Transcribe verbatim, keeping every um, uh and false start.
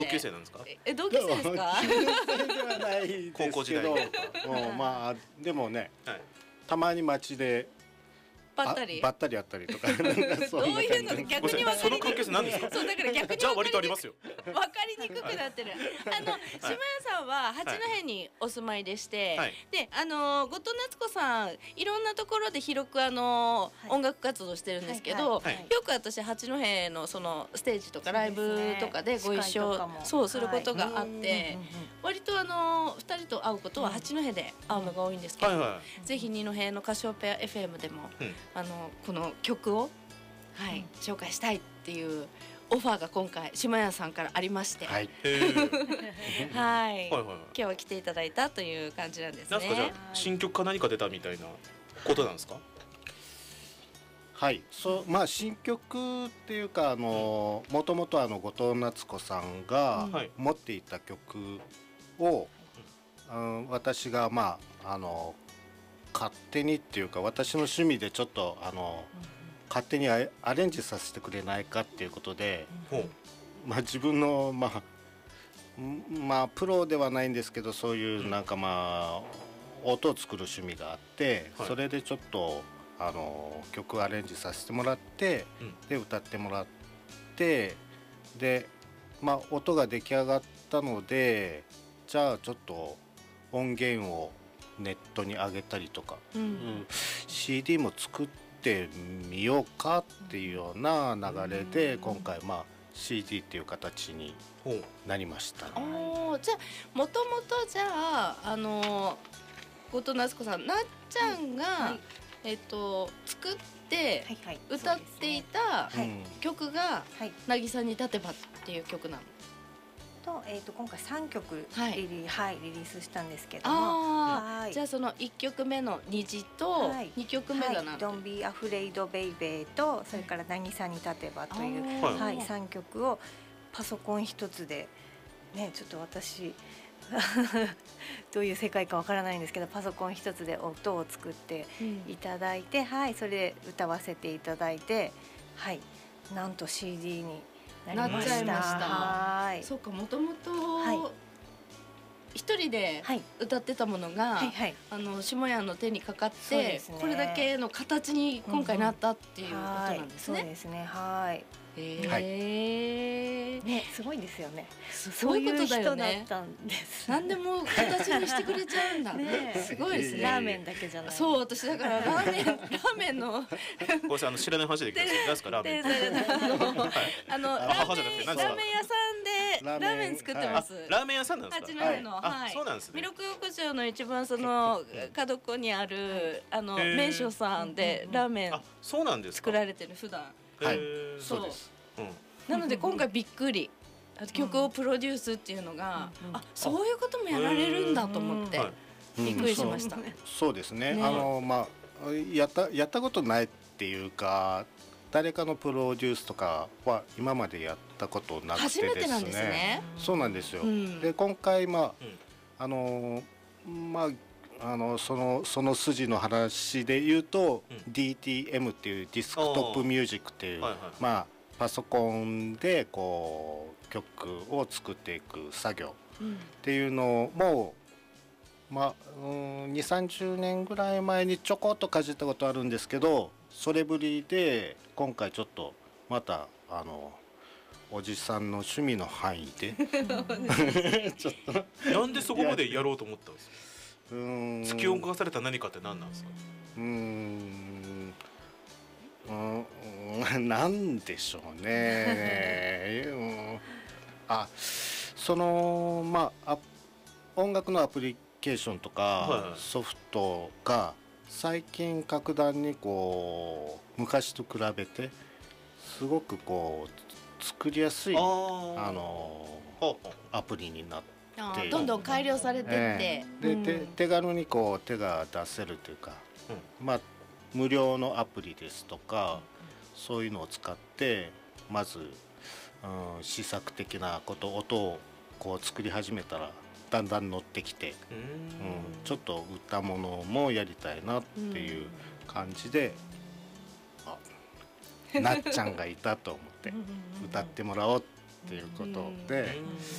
同級生なんですか？ え、同級生ですか？ 同級生ではないですけど、 高校時代うん、まあでもね、 はい、 たまに街でばったりばったりあったりとかどういうの逆に分かその関係りにくい。 性なんですか？ そうだから逆にじゃあ割とありますよ。 分かりにくくなってる。あの島屋さんは八戸にお住まいでして、 はい、 であの後藤夏子さんいろんなところで広くあの、はい、音楽活動してるんですけど、はいはい、よく私八戸のそのステージとかライブとかでご一緒そうすることがあって、割とあの二人と会うことは八戸で会うのが多いんですけど、はいはい、ぜひ二戸のカシオペア エフエム でも、うん、あのこの曲を、はい、紹介したいっていうオファーが今回島屋さんからありまして、はい、はい、今日は来ていただいたという感じなんですね。 なんかじゃあ新曲か何か出たみたいなことなんですか？ はい、そうまあ新曲っていうかあのもともとあの後藤夏子さんが持っていた曲を、うん、私がまああの勝手にっていうか私の趣味でちょっとあの、うん、勝手にアレンジさせてくれないかっていうことで、うん、まあ自分のまあまあプロではないんですけどそういうなんかまあ音を作る趣味があって、はい、それでちょっとあの曲をアレンジさせてもらって、うん、で歌ってもらってでまあ音が出来上がったのでじゃあちょっと音源をネットに上げたりとか、うんうん、シーディー も作ってみようかっていうような流れで今回まあ シーディー っていう形になりました、ね。 おじゃあもともとじゃああの後藤夏子さんなっちゃんが、はいえー、と作って歌っていた曲が「渚に立てば」っていう曲なの。 とえー、と今回さんきょくリリー、はいはい、リリースしたんですけども、はい、じゃあそのいっきょくめの虹とにきょくめが何て、 はい、Don't Be Afraid Baby とそれから渚に立てばという、はい、さんきょくをパソコン一つでねちょっと私どういう世界かわからないんですけどパソコン一つで音を作っていただいて、うん、はいそれで歌わせていただいてはいなんと シーディー になりました。なっちゃいました。 はいそうかもともと一人で歌ってたものが、はいはい、あの下屋の手にかかって、ね、これだけの形に今回なったっていうことなんですね。 そうですねはいへえー、ねすごいですよね。 そういうことだよね。 そういう人だったんです。 何でも形にしてくれちゃうんだ。ねすごいですね。 ラーメンだけじゃない。 そう私だからラーメンラーメンのごめんなさいあの知らない話で言ってください。何ですかラーメン。 あのラーメンラーメン屋さんでラーメン作ってます。 ラーメン屋さんなんですか。 八戸のはい。 そうなんですね。 弥勒横丁の一番その角っこにあるあの麺所さんでラーメン作られてる普段。 はいそうです。 なので今回びっくり曲をプロデュースっていうのが、うん、あそういうこともやられるんだと思ってびっくりしましたね。 うん、そう、そうですね。ねあのまあやったやったことないっていうか誰かのプロデュースとかは今までやったことなくてですね。 初めてなんですね。 そうなんですよ。うん、で今回まあ、うん、あのまああのそのその筋の話で言うと、うん、ディーティーエム っていうディスクトップミュージックっていう、はいはい、まあパソコンでこう曲を作っていく作業っていうのをもう、まあ、にじゅうさんじゅうねんぐらい前にちょこっとかじったことあるんですけどそれぶりで今回ちょっとまたあのおじさんの趣味の範囲でちょっとなんでそこまでやろうと思ったんですか。うーん突き動かされた何かって何なんですか。 うーんうん、なんでしょうねあそのまあ音楽のアプリケーションとか、はい、ソフトが最近格段にこう昔と比べてすごくこう作りやすいあのアプリになってどんどん改良されてって、 えー、で、うん、手, 手軽にこう手が出せるというか、うん、まあ無料のアプリですとか、うん、そういうのを使ってまず、うん、試作的なこと音をこう作り始めたらだんだん乗ってきて、うん、ちょっと歌物もやりたいなっていう感じで、あなっちゃんがいたと思って歌ってもらおうっっていうことで、